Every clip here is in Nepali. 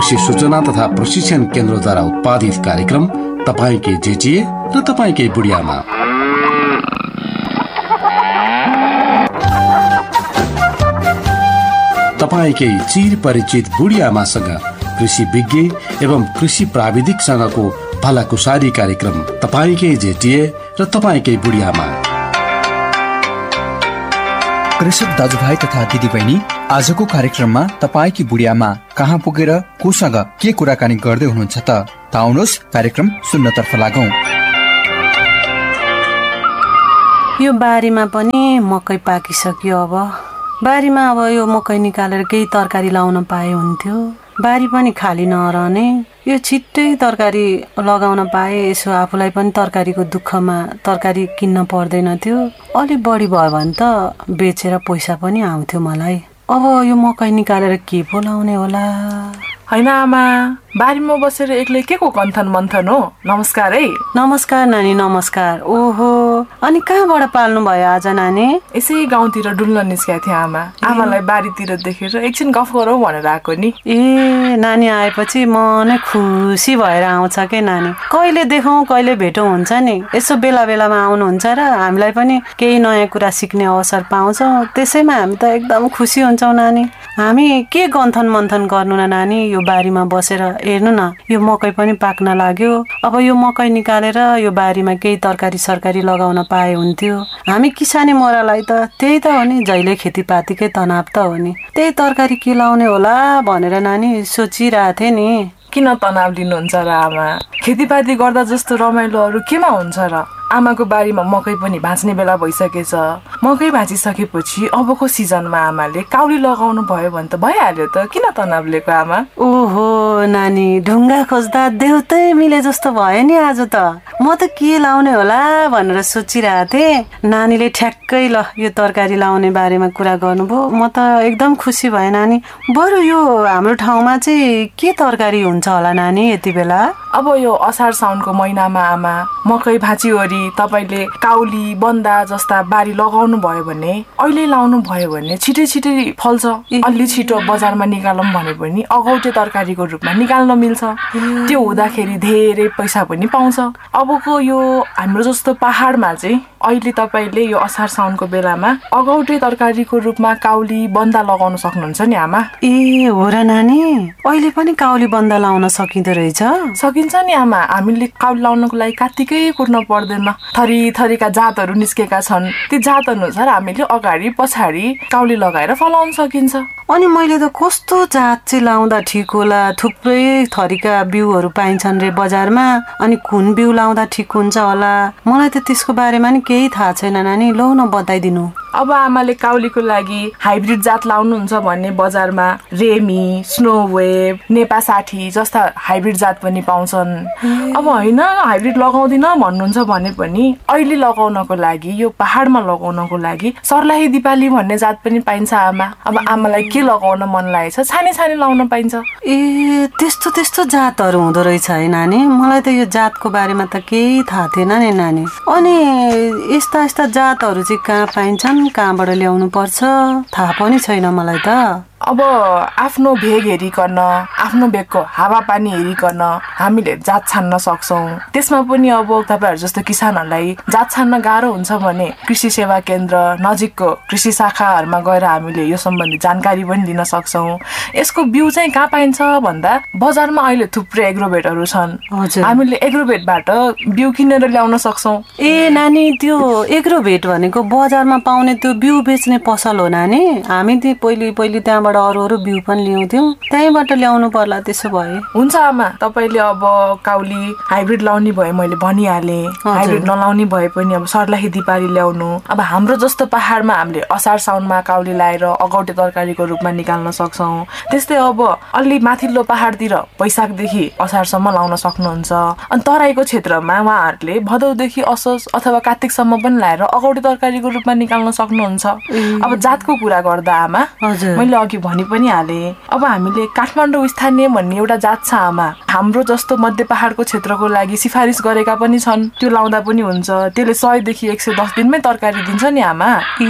कृषि सूचना तथा प्रशिक्षण केन्द्रद्वारा उत्पादित कार्यक्रम तपाईकै जेटिए र तपाईकै बुढियामा। तपाईकै चिर परिचित बुढियामासँग कृषि विज्ञ एवं कृषि प्राविधिकसँगको भलाकुसारी कार्यक्रम तपाईकै जेटिए र तपाईकै बुढियामा। कृषक दाजुभाइ तथा दिदीबहिनी, आजको कार्यक्रममा तपाईकी बुढियामा कहाँ पुगेर कोसँग के कुराकानी गर्दै हुनुहुन्छ त आउनुहोस् कार्यक्रम सुन्नतर्फ लागौं। यो बारीमा पनि मकै पाकिसक्यो। अब बारीमा यो मकै निकालेर केही तरकारी लाउन पाए हुन्थ्यो। बारी पनि खाली नरहने, यो छिट्टै तरकारी लगाउन पाए यसो आफूलाई पनि तरकारीको दुःखमा तरकारी किन्न पर्दैन थियो। अलि बढी भयो भने त बेचेर पैसा पनि आउँथ्यो मलाई। अब यो मकै निकालेर के पो लाउने होला? हैन आमा, बारीमा बसेर एक्लै के को कन्थन मन्थन हो? नमस्कार है। नमस्कार नानी, नमस्कार। ओहो, अनि कहाँबाट पाल्नु भयो आज नानी? यसै गाउँतिर डुल्न निस्केको थिएँ आमा। आमालाई बारीतिर देखेर एकछिन गफ गरौँ भनेर आएको नि। ए, नानी आएपछि मनै खुसी भएर आउँछ के नानी। कहिले देखौँ कहिले भेटौँ हुन्छ नि। यसो बेला बेलामा आउनुहुन्छ र हामीलाई पनि केही नयाँ कुरा सिक्ने अवसर पाउँछौँ। त्यसैमा हामी त एकदम खुसी हुन्छौँ नानी। हामी के गन्थन मन्थन गर्नु न नानी, यो बारीमा बसेर हेर्नु न, यो मकै पनि पाक्न लाग्यो। अब यो मकै निकालेर यो बारीमा केही तरकारी सरकारी लगाउन पाए हुन्थ्यो। हामी किसानी मोरालाई त त्यही त हो नि, जहिले खेतीपातीकै तनाव त हो नि। त्यही तरकारी के लाउने होला भनेर नानी सोचिरहेको थिएँ नि। किन तनाव लिनुहुन्छ र आमा? खेतीपाती गर्दा जस्तो रमाइलो अरू केमा हुन्छ र? आमाको बारीमा मकै पनि भाँच्ने बेला भइसकेछ। मकै भाँचिसकेपछि अबको सिजनमा आमाले काउली लगाउनु भयो भने त भइहाल्यो त। किन तनाव लिएको आमा? ओहो नानी, ढुङ्गा खोज्दा देउतै मिले जस्तो भयो नि आज त। म त के लाउने होला भनेर सोचिरहेको थिएँ। नानीले ठ्याक्कै ल यो तरकारी लाउने बारेमा कुरा गर्नुभयो। म त एकदम खुसी भएँ नानी। बरु यो हाम्रो ठाउँमा चाहिँ के तरकारी हुन्छ होला नानी यति बेला? अब यो असार साउनको महिनामा आमा मकै भाँचिवरी तपाईले काउली बन्दा जस्ता बारी लगाउनु भयो भने, अहिले लाउनु भयो भने छिटै छिटै फल्छ। अलि छिटो बजारमा निकालौँ भने पनि अगौटे तरकारीको रूपमा निकाल्न मिल्छ। त्यो हुँदाखेरि धेरै पैसा पनि पाउँछ। अबको यो हाम्रो जस्तो पहाडमा चाहिँ अहिले तपाईले यो असार साउनको बेलामा अगौटे तरकारीको रूपमा काउली बन्दा लगाउन सक्नुहुन्छ नि आमा। ए हो र नानी, अहिले पनि काउली बन्दा लाउन सकिँदो रहेछ? सकिन्छ नि आमा। हामीले काउली लाउनको लागि कात्तिकै कुर्न पर्दैन। थरी थरीका जातहरू निस्केका छन्। ती जात अनुसार हामीले अगाडि पछाडि काउली लगाएर फलाउन सकिन्छ। अनि मैले त कस्तो जात चाहिँ लाउँदा ठिक होला? थुप्रै थरीका बिउहरू पाइन्छन् रे बजारमा। अनि कुन बिउ लाउँदा ठिक हुन्छ होला? मलाई त त्यसको बारेमा नि केही थाहा छैन नानी। लौ न बताइदिनु। अब आमाले काउलीको लागि हाइब्रिड जात लाउनुहुन्छ भने बजारमा रेमी, स्नो वेभ, नेपा 60 जस्ता हाइब्रिड जात पनि पाउँछन्। अब होइन हाइब्रिड लगाउँदिन भन्नुहुन्छ भने पनि अहिले लगाउनको लागि, यो पहाडमा लगाउनको लागि सर्लाही दिपाली भन्ने जात पनि पाइन्छ आमा। अब आमालाई के लगाउन मन लागेछ छानी छानी लाउन पाइन्छ। ए त्यस्तो त्यस्तो जातहरू हुँदो रहेछ है नानी? मलाई त यो जातको बारेमा त केही थाहा थिएन नि नानी। अनि यस्ता यस्ता जातहरू चाहिँ कहाँ पाइन्छन्, कहाँबाट ल्याउनु पर्छ थाहा पनि छैन मलाई त। अब आफ्नो भेग हेरिकन, आफ्नो भेगको हावापानी हेरिकन हामीले जात छान्न सक्छौँ। त्यसमा पनि अब तपाईँहरू जस्तो किसानहरूलाई जात छान्न गाह्रो हुन्छ भने कृषि सेवा केन्द्र नजिकको कृषि शाखाहरूमा गएर हामीले यो सम्बन्धी जानकारी पनि लिन सक्छौँ। यसको बिउ चाहिँ कहाँ पाइन्छ भन्दा बजारमा अहिले थुप्रै एग्रोभेटहरू छन्। हामीले एग्रोभेटबाट बिउ किनेर ल्याउन सक्छौँ। ए नानी, त्यो एग्रोभेट भनेको बजारमा पाउने त्यो बिउ बेच्ने पसल हो नानी? हामी पहिले त्यहाँबाट अरू बिउ पनि ल्याउँथ्यौँ, त्यहीँबाट ल्याउनु पर्ला त्यसो भए। हुन्छ आमा, तपाईँले अब काउली हाइब्रिड लाउने भए मैले भनिहालेँ। हाइब्रिड नलाउने भए पनि अब सर्लाही दिपाली ल्याउनु। अब हाम्रो जस्तो पहाडमा हामीले असार साउनमा काउली लाएर अगौटे तरकारीको रूपमा निकाल्न सक्छौँ। त्यस्तै अब अलि माथिल्लो पहाडतिर वैशाखदेखि असारसम्म लाउन सक्नुहुन्छ। अनि तराईको क्षेत्रमा उहाँहरूले भदौदेखि असोज अथवा कार्तिकसम्म पनि लाएर अगौटे तरकारीको रूपमा निकाल्न सक्नुहुन्छ। अब जातको कुरा गर्दा आमा, मैले अघि भनि पनि हाले। अब हामीले काठमाडौँ स्थानीय भन्ने एउटा जात छ आमा, हाम्रो जस्तो मध्य पहाडको क्षेत्रको लागि सिफारिस गरेका पनि छन्, त्यो लाउँदा पनि हुन्छ। त्यसले 100 देखि 110 दिनमै तरकारी दिन्छ नि आमा।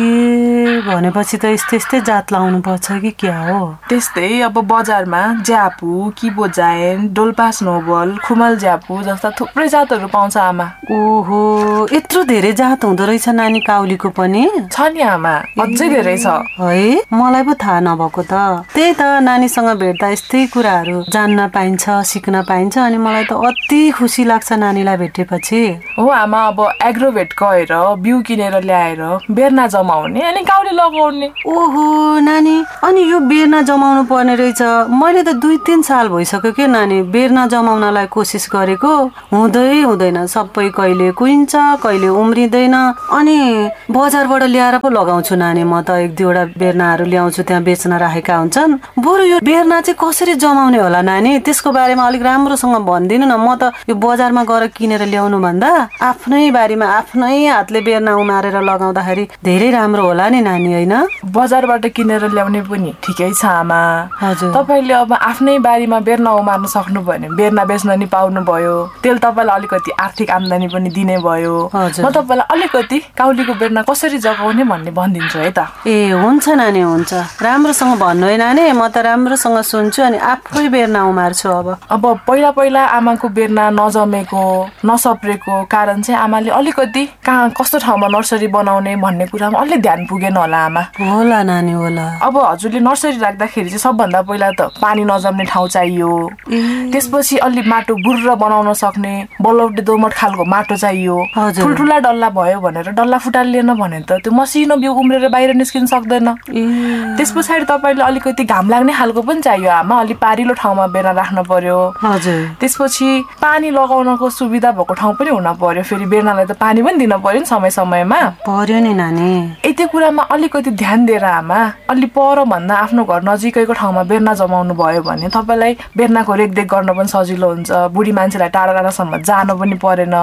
भनेपछि त यस्तै जात लाउनु पर्छ कि क्या हो? त्यस्तै अब बजारमा ज्यापु, किबोजायन, डोल्पास नोबल, खुमल ज्यापु जस्ता थुप्रै जातहरू पाउँछ आमा। ओहो, यत्रो धेरै जात हुँदो रहेछ नानी काउलीको पनि? छ नि आमा, अझै धेरै छ। है, मलाई पो थाहा नभएको त। त्यही त नानीसँग भेट्दा यस्तै कुराहरू जान्न पाइन्छ, सिक्न पाइन्छ, अनि मलाई त अति खुसी लाग्छ नानीलाई भेटेपछि। हो आमा, अब एग्रोभेट गएर बिउ किनेर ल्याएर बेर्ना जमाउने अनि काउली लगाउने। ओहो नानी, अनि यो बेर्ना जमाउनु पर्ने रहेछ। मैले त 2-3 साल भइसक्यो के नानी बेर्ना जमाउनलाई कोसिस गरेको, हुँदैन। सबै कहिले कुहिन्छ, कहिले उम्रिँदैन, अनि बजारबाट ल्याएर पो लगाउँछु नानी। म त 1-2वटा बेर्नाहरू ल्याउँछु, त्यहाँ बेच्न राखेका हुन्छन्। बरु यो बेर्ना चाहिँ कसरी जमाउने होला नानी, त्यसको बारेमा अलिक राम्रोसँग भनिदिनु न। म त यो बजारमा गएर किनेर ल्याउनु भन्दा आफ्नै बारीमा आफ्नै हातले बेर्ना उमारेर लगाउँदाखेरि धेरै राम्रो होला नि नानी, होइन? बजारबाट किनेर ल्याउने पनि ठिकै छ आमा। हजुर, तपाईले अब आफ्नै बारीमा बेर्ना उमार्न सक्नु भने बेर्ना बेच्न नि पाउनु भयो, त्यसले तपाईँलाई अलिकति आर्थिक आम्दानी पनि दिने भयो। म तपाईँलाई अलिकति काउलीको बेर्ना कसरी जगाउने भन्ने भनिदिन्छु है त। हुन्छ नानी, हुन्छ। राम्रोसँग भन्नु है नानी, म त राम्रोसँग सुन्छु अनि आफै बेर्ना उमार्छु। अब पहिला आमाको बेर्ना नजमेको नसप्रेको कारण चाहिँ आमाले अलिकति कहाँ कस्तो ठाउँमा नर्सरी बनाउने भन्ने कुरामा अलि ध्यान पुगेन होला आमा। होला नानी, होला। अब हजुरले नर्सरी राख्दाखेरि चाहिँ सबभन्दा पहिला त पानी नजम्ने ठाउँ चाहियो, त्यसपछि अलि माटो बुर्र बनाउन सक्ने बलौटे दोमट खालको माटो चाहियो। ठुल्ठुला डल्ला भयो भनेर डल्ला फुटालिएन भने त त्यो मसिनो बिउ उम्रेर बाहिर निस्किन सक्दैन। त्यस पछाडि तपाईँले अलिकति घाम लाग्ने खालको पनि चाहियो आमा, अलि पारिलो ठाउँमा बेर्ना राख्न पर्यो। त्यसपछि पानी लगाउनको सुविधा भएको ठाउँ पनि हुन पर्यो। फेरि बेर्नालाई त पानी पनि दिन पर्यो नि समय समयमा। पर्यो नि नानी। यति कुरामा अलिकति ध्यान दिएर आमा अलि पर भन्दा आफ्नो घर नजिकैको ठाउँमा बेर्ना जमाउनु भयो भने तपाईँलाई बेर्नाको रेखदेख गर्न पनि सजिलो हुन्छ। बुढी मान्छेलाई टाढासम्म जानु पनि परेन।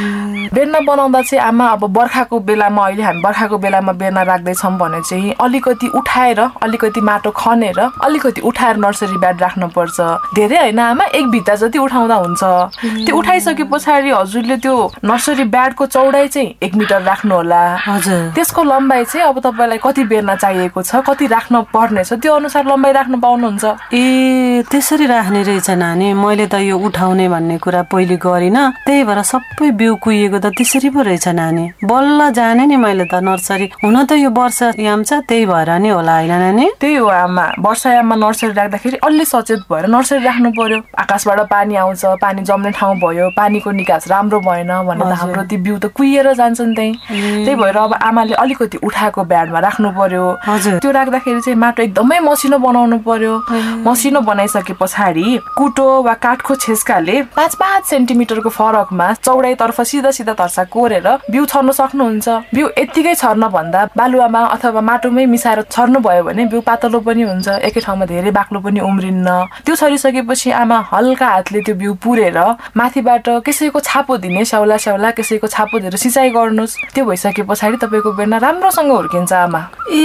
बेर्ना बनाउँदा चाहिँ आमा अब बर्खाको बेलामा, अहिले हामी बर्खाको बेलामा बेर्ना राख्दैछौँ भने चाहिँ अलिकति उठाएर, अलिकति माटो खनेर, अलिकति उठाएर नर्सरी ब्याड राख्नुपर्छ। धेरै होइन आमा, 1 भित्ता जति उठाउँदा हुन्छ। त्यो उठाइसके पछाडि हजुरले त्यो नर्सरी ब्याडको चौडाइ चाहिँ 1 मिटर राख्नु होला। त्यसको लम्बाइ चाहिँ अब तपाईँलाई कति बेर्ना चाहिएको छ, कति राख्न पर्ने छ, त्यो अनुसार लम्बाइ राख्न पाउनुहुन्छ। त्यसरी राख्ने रहेछ नानी। मैले त यो उठाउने भन्ने कुरा पहिले गरिनँ, त्यही भएर सबै बिउ कुहिएको त त्यसरी पो रहेछ नानी। बल्ल जाने नि मैले त नर्सरी। हुन त यो वर्षायाम छ, त्यही भएर नि होला, होइन नानी? त्यही हो आमा, वर्षायाममा नर्सरी राख्दाखेरि अलि सचेत भएर नर्सरी राख्नु पर्यो। आकाशबाट पानी आउँछ, पानी जम्ने ठाउँ भयो, पानीको निकास राम्रो भएन भने त हाम्रो ती बिउ त कुहिएर जान्छन् त्यही भएर अब आमाले अलिकति उठाएको ब्याडमा राख्नु पर्यो। त्यो राख्दाखेरि चाहिँ माटो एकदमै मसिनो बनाउनु पर्यो। मसिनो बनाइसके पछाडि कुटो वा काठको छेस्काले 5-5 सेन्टिमिटरको फरकमा चौडाइतर्फ सिधा सिधा तर्सा कोरेर बिउ छर्न सक्नुहुन्छ। बिउ यत्तिकै छर्न भन्दा बालुवामा अथवा माटोमै मिसाएर छर्नु भयो भने बिउ पातलो पनि हुन्छ, एकै ठाउँमा धेरै बाक्लो पनि उम्रिन्न। त्यो छरिसकेपछि आमा हल्का हातले त्यो बिउ पुरेर माथिबाट कसैको छापो दिने, स्याउला कसैको छापो दिएर सिँचाइ गर्नुहोस्। त्यो भइसके पछाडि तपाईँको बेर्ना राम्रोसँग हुर्किन्छ आमा।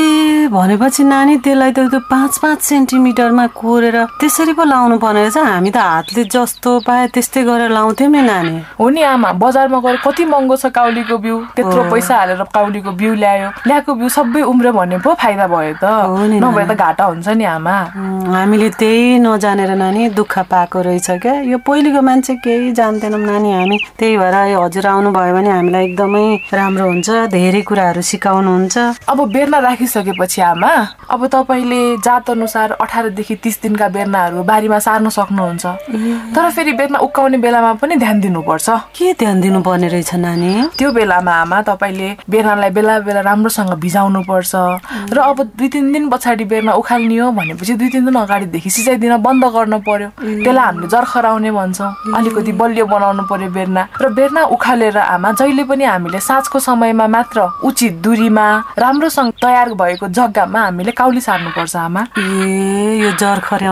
भनेपछि नानी त्यसलाई त त्यो 5-5 सेन्टिमिटरमा कोरेर त्यसरी पो लाउनु पर्ने रहेछ। हामी त हातले जस्तो पाए त्यस्तै गरेर लाउँथ्यौँ नि नानी। हो नि आमा, बजारमा गएर कति महँगो छ काउलीको बिउ, त्यत्रो पैसा हालेर काउलीको बिउ ल्याएको बिउ सबै उम्र्यो भने पो फाइदा भयो त, नभए त घाटा हुन्छ नि आमा। हामीले त्यही नजानेर नानी दुःख पाएको रहेछ क्या। यो पहिलेको मान्छे केही जान्दैनौँ नानी हामी। त्यही भएर हजुर आउनु भयो भने हामीलाई एकदमै राम्रो हुन्छ, धेरै कुराहरू सिकाउनुहुन्छ। अब बेर्ना राखिसकेपछि आमा अब तपाईँले जात अनुसार 18 देखि 30 दिनका बेर्नाहरू बारीमा सार्न सक्नुहुन्छ। तर फेरि बेर्ना उक्काउने बेलामा पनि ध्यान दिनुपर्छ। के ध्यान दिनुपर्ने रहेछ नानी? त्यो बेलामा आमा तपाईँले बेर्नालाई बेला बेला राम्रोसँग भिजाउनु पर्छ। र अब 2-3 दिन पछाडि बेर्ना उखाल्नियो भनेपछि 2-3 दिन अगाडिदेखि सिँचाइ दिन बन्द गर्न पर्यो। त्यसलाई हामीले जर्खराउने भन्छौँ। अलिकति बलियो बनाउनु पर्यो बेर्ना। र बेर्ना उखालेर आमा जहिले पनि हामीले साँझको समयमा मात्र उचित दूरीमा राम्रोसँग तयार भएको जग्गामा हामीले काउली सार्नुपर्छ आमा। यो जर्खर्याउने भन्ने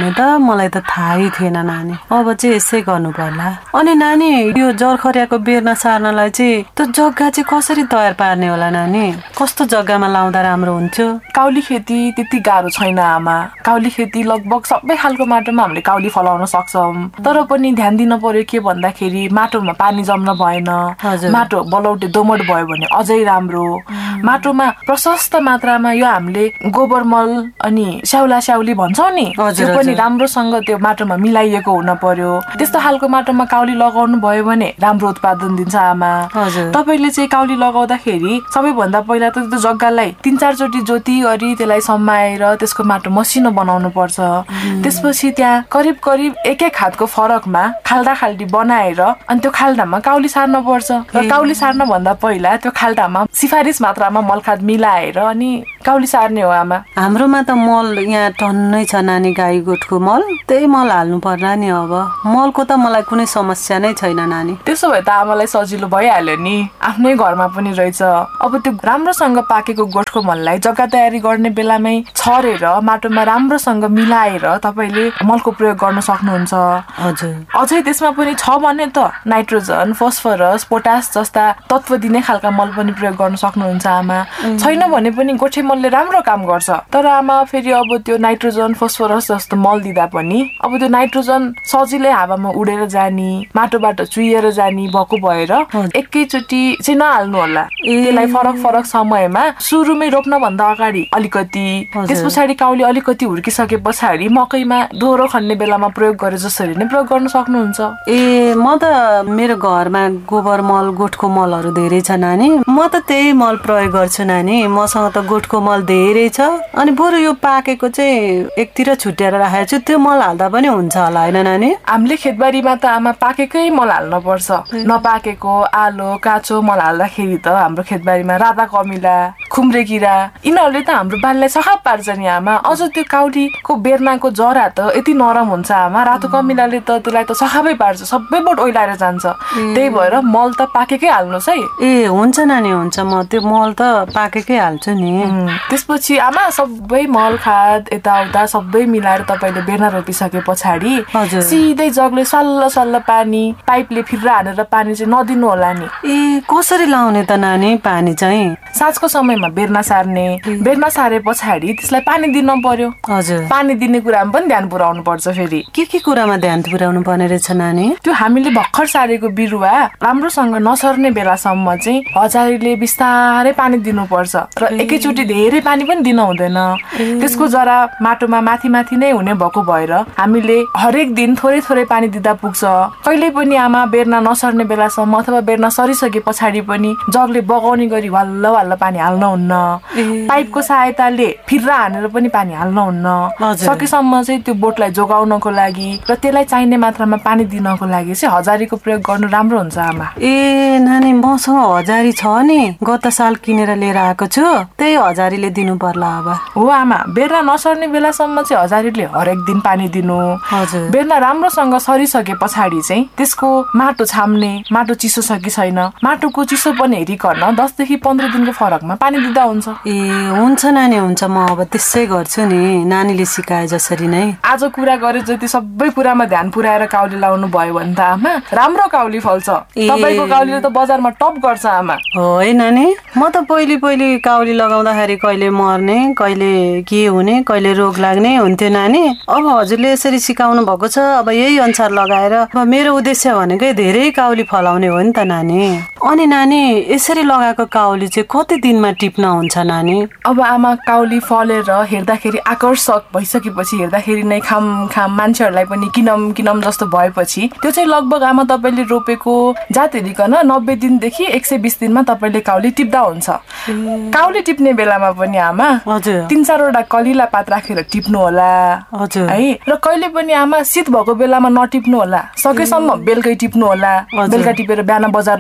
भने त मलाई त थाहै थिएन नानी। अब चाहिँ यसै गर्नु पर्ला। अनि नानी यो जरखरियाको बेर्ना सार्नलाई चाहिँ त्यो जग्गा चाहिँ कसरी तयार पार्ने होला नानी? कस्तो जग्गामा लाउँदा राम्रो हुन्थ्यो? काउली खेती त्यति गाह्रो छैन आमा। काउली खेती लगभग सबै खालको माटोमा हामीले काउली फलाउन सक्छौँ। तर पनि ध्यान दिन पर्यो के भन्दाखेरि माटोमा पानी जम्न भएन। माटो बलौटे दोमट भयो भने अझै राम्रो। माटोमा प्रशस्त मात्रामा यो हामीले गोबर मल अनि स्याउली भन्छौँ नि, त्यो पनि राम्रोसँग त्यो माटोमा मिलाइएको हुन पर्यो। त्यस्तो खालको माटोमा काउली लगाउनु भयो भने राम्रो उत्पादन दिन्छ आमा। तपाईले चाहिँ काउली लगाउँदाखेरि सबैभन्दा पहिला त त्यो जग्गालाई 3-4 चोटि जोती गरी त्यसलाई सम्माएर त्यसको माटो मसिनो बनाउनु पर्छ। त्यसपछि त्यहाँ करिब एक हातको फरकमा खाल्डी बनाएर अनि त्यो खाल्डामा काउली सार्न पर्छ। र काउली सार्न भन्दा पहिला त्यो खाल्डामा सिफारिस मात्रामा मलखाद मिलाएर अनि काउली सार्ने हो आमा। हाम्रोमा त मल यहाँ टन्नै छ नानी, गाई गोठको मल, त्यही मल हाल्नु पर्ला नि। अब मलको त मलाई कुनै समस्या नै छैन नानी। त्यसो भए त आमालाई सजिलो भइहाल्यो नि, आफ्नै घरमा पनि रहेछ। अब त्यो राम्रोसँग पाकेको गोठको मललाई जग्गा तयारी गर्ने बेलामै छरेर माटोमा राम्रोसँग मिलाएर तपाईले मलको प्रयोग गर्न सक्नुहुन्छ। हजुर। अझै त्यसमा पनि छ भने त नाइट्रोजन, फस्फरस, पोटास जस्ता तत्व दिने खालका मल पनि प्रयोग गर्न सक्नुहुन्छ आमा। छैन भने पनि गोठे मलले राम्रो काम गर्छ। तर आमा फेरि अब त्यो नाइट्रोजन, फस्फरस जस्तो मल दिँदा पनि अब त्यो नाइट्रोजन सजिलै हावामा उडेर जाने, माटोबाट चुहिएर जाने भएको भएर एकैचोटि चाहिँ नहाल्नु होला। त्यसलाई फरक समयमा सुरुमै रोप्न भन्दा अगाडि अलिकति, त्यस पछाडि काउली अलिकति हुर्किसके पछाडि मकैमा दोहोरो खन्ने बेलामा प्रयोग गरे जसरी नै प्रयोग गर्न सक्नुहुन्छ। म त मेरो घरमा गोबर मल, गोठको मलहरू धेरै छ नानी। म त त्यही मल प्रयोग गर्छु नानी। मसँग त गोठको मल धेरै छ। अनि बरु यो पाकेको चाहिँ एकतिर छुट्याएर राखेको छु, त्यो मल हाल्दा पनि हुन्छ होला होइन नानी? हामीले खेतबारीमा त आमा पाकेकै मल हाल्न पर्छ। नपाकेको आलो काँचो मल हाल्दाखेरि त हाम्रो खेतबारीमा राता कमिला, खुम्रे किरा यिनीहरूले त हाम्रो बालीलाई सखाप पार्छ नि आमा। अझ त्यो काउलीको बेर्नाको जरा त यति नरम हुन्छ आमा, रातो कमिलाले त त्यसलाई त सखापै पार्छ, सबै बोट ओइलाएर जान्छ। त्यही भएर मल त पाकेकै हाल्नुहोस् है। हुन्छ नानी, हुन्छ। म त्यो मल त पाकेकै हाल्छु नि। त्यसपछि आमा सबै मल खाद यताउता सबै मिलाएर तपाईले बेर्ना रोपिसके पछाडि सिधै जगले सल्ल पानी पाइपले फिर्रा हानेर पानी चाहिँ नदिनु होला नि। कसरी लाउने त नानी पानी चाहिँ? साँझको समयमा बेर्ना सार्ने, बेर्ना सारे पछाडि त्यसलाई पानी दिन पर्यो। हजुर। पानी दिने कुरामा पनि ध्यान पुर्याउनु पर्छ। फेरि के कुरामा ध्यान पुर्याउनु पर्ने रहेछ नानी? त्यो हामीले भर्खर सारेको बिरुवा राम्रोसँग नसर्ने बेलासम्म चाहिँ हजारीले बिस्तारै पानी दिनुपर्छ र एकैचोटि धेरै पानी पनि दिन हुँदैन। त्यसको जरा माटोमा माथि नै हुने भएको भएर हामीले हरेक दिन थोरै पानी दिँदा पुग्छ। कहिले पनि आमा बेर्ना नसर्ने बेलासम्म अथवा बेर्ना सरिसके पछाडि पनि जगले बगाउने गरी वाल्ल पानी हाल्नुहुन्न। पाइपको सहायताले फिर्रा हानेर पनि पानी हाल्नुहुन्न। सकेसम्म चाहिँ त्यो बोटलाई जोगाउनको लागि र त्यसलाई चाहिने मात्रामा पानी दिनको लागि चाहिँ हजारीको प्रयोग गर्नु राम्रो हुन्छ आमा। नानी मसँग हजारी छ नि, गत साल किनेर लिएर आएको छु, त्यही हजारीले दिनु पर्ला अब। हो आमा, बेर्ना नसर्ने बेलासम्म चाहिँ हजारीले हरेक दिन पानी दिनु। बेर्ना राम्रोसँग सरिसके पछाडि चाहिँ त्यसको माटो छाम्ने, माटो चिसो छ कि छैन, माटोको चिसो पनि हेरिकन 10 देखि 15 दिनको फरकमा पानी दिँदा हुन्छ। हुन्छ नानी, हुन्छ। म अब त्यसै गर्छु नि, नानीले सिकाए जसरी नै। आज कुरा गरे जति सबै कुरामा ध्यान पुर्याएर काउली लाउनु भयो भने त आमा राम्रो काउली फल्छ। तपाईको काउलीले त बजारमा टप गर्छ आमा। हो है नानी? म त पहिले काउली लगाउँदाखेरि कहिले मर्ने, कहिले के हुने, कहिले रोग लाग्ने हुन्थ्यो नानी। अब हजुरले यसरी सिकाउनु भएको छ, अब यही अनुसार लगाएर अब मेरो उद्देश्य भनेकै धेरै काउली फलाउने हो नि त नानी। अनि नानी यसरी लगाएको काउली चाहिँ कति दिनमा टिप्न हुन्छ नानी? अब आमा काउली फलेर हेर्दाखेरि आकर्षक भइसकेपछि, हेर्दाखेरि नै खाम मान्छेहरूलाई पनि किनम जस्तो भएपछि त्यो चाहिँ लगभग आमा तपाईले रोपेको जात हेरिकन 90 दिनदेखि 120 दिनमा तपाईले काउली टिप्दा हुन्छ। काउली टिप्ने बेलामा पनि आमा 3-4 वटा कलिला पात राखेर टिप्नु होला है। र कहिले पनि आमा शीत भएको बेलामा नटिप्नु होला, सकेसम्म बेलुकै टिप्नु होला। बेलुका टिपेर बिहान बजार लैजाँदा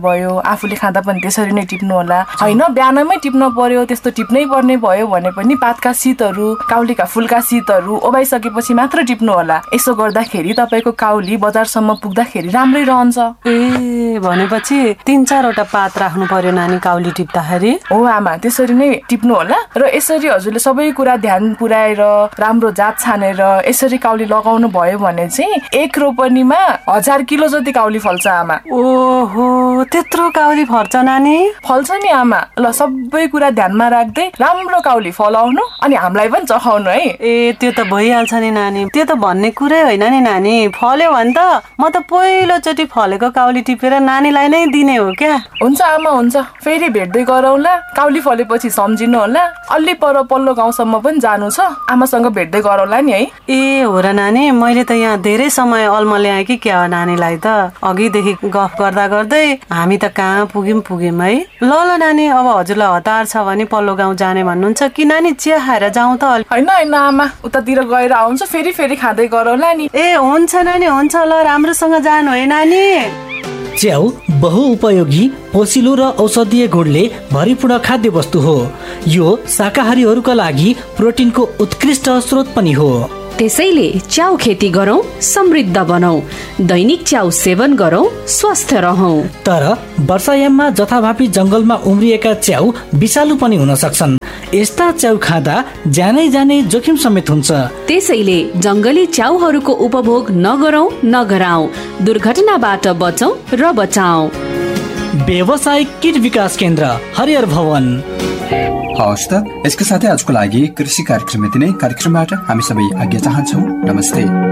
भयो, आफूले खाँदा पनि त्यसरी नै टिप्नु होला होइन। बिहानमै टिप्न पर्यो त्यस्तो टिप्नै पर्ने भयो भने पनि पातका शीतहरू, काउलीका फुलका शीतहरू ओबाइसकेपछि मात्र टिप्नु होला। यसो गर्दाखेरि तपाईँको काउली बजारसम्म पुग्दाखेरि राम्रै रहन्छ। ए भनेपछि 3-4वटा पात राख्नु पर्यो नानी काउली टिप्दाखेरि? हो आमा, त्यसरी नै टिप्नु होला। र यसरी हजुरले सबै कुरा ध्यान पुर्याएर राम्रो जात छानेर यसरी काउली लगाउनु भयो भने चाहिँ 1 रोपनीमा 1000 किलो जति काउली फल्छ आमा। ओहो, त्यत्रो काउली फल्छ नानी? फल्छ नि आमा। ल सबै कुरा ध्यानमा राख्दै राम्रो काउली फलाउनु अनि हामीलाई पनि चखाउनु है। ए त्यो त भइहाल्छ नि नानी, त्यो त भन्ने कुरै होइन नि नानी। फल्यो भने त म त पहिलोचोटि फलेको काउली टिपेर नानीलाई नै दिने हो क्या। हुन्छ आमा हुन्छ, फेरि भेट्दै गरौँला। काउली फलेपछि सम्झिनु होला। अलि पर पल्लो गाउँसम्म पनि जानु छ, आमासँग भेट्दै गरौँला नि है। ए हो र नानी, मैले त यहाँ धेरै समय अल्म ल्याएँ कि क्या नानीलाई त। अघिदेखि गफ गर्दा गर्दै हामी त कहाँ पुग्यौँ है। ल नानी, अब हजुरलाई हतार छ भने पल्लो गाउँ जाने भन्नुहुन्छ कि नानी चिया खाएर जाउँ त? होइन होइन आमा, उतातिर गएर आउँछ, फेरि खाँदै गरौँला नि। ए हुन्छ नानी हुन्छ, ल राम्रोसँग जानु है नानी। च्याउ बहुउपयोगी, पोसिलो र औषधीय गुणले भरिपूर्ण खाद्य वस्तु हो। यो शाकाहारीहरूका लागि प्रोटिनको उत्कृष्ट स्रोत पनि हो। त्यसैले च्याउ खेती गरौँ, समृद्ध बनौँ, दैनिक च्याउ सेवन गरौँ, स्वस्थ रहौँ। तर वर्षायाममा जथाभावी जंगलमा उम्रिएका च्याउ विषालु पनि हुन सक्छन्। यस्ता च्याउ खाँदा जानै जोखिम समेत हुन्छ। त्यसैले जंगली च्याउहरूको उपभोग नगरौँ, नगराउँ। दुर्घटनाबाट बचौँ र बचाऊ। व्यावसायिक कीट विकास केन्द्र, हरिहर भवन। हवस् त, यसको साथै आजको लागि कृषि कार्यक्रम यति नै। कार्यक्रमबाट हामी सबै आज्ञा चाहन्छौँ। नमस्ते।